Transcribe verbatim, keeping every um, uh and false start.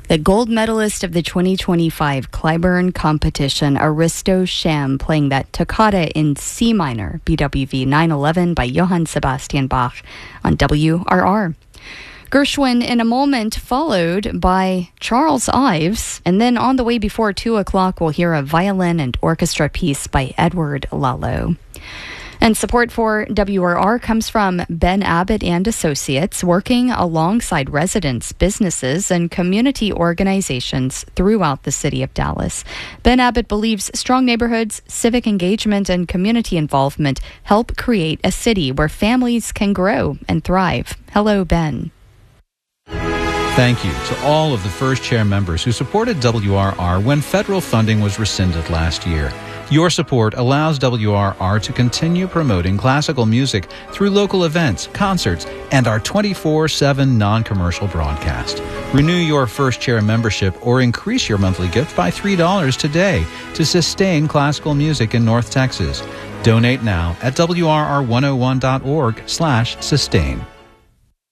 The gold medalist of the twenty twenty-five Clyburn competition, Aristo Sham, playing that toccata in C minor, B W V nine eleven by Johann Sebastian Bach on W R R. Gershwin in a moment, followed by Charles Ives. And then on the way before two o'clock, we'll hear a violin and orchestra piece by Edward Lalo. And support for W R R comes from Ben Abbott and Associates, working alongside residents, businesses, and community organizations throughout the city of Dallas. Ben Abbott believes strong neighborhoods, civic engagement, and community involvement help create a city where families can grow and thrive. Hello, Ben. Thank you to all of the First Chair members who supported W R R when federal funding was rescinded last year. Your support allows W R R to continue promoting classical music through local events, concerts, and our twenty-four seven non-commercial broadcast. Renew your First Chair membership or increase your monthly gift by three dollars today to sustain classical music in North Texas. Donate now at W R R one oh one dot org slash sustain.